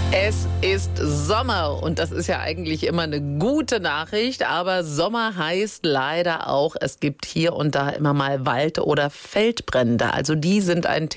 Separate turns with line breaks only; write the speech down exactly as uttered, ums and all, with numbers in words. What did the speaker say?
Es ist Sommer und das ist ja eigentlich immer eine gute Nachricht, aber Sommer heißt leider auch, es gibt hier und da immer mal Wald- oder Feldbrände. Also die sind ein Thema.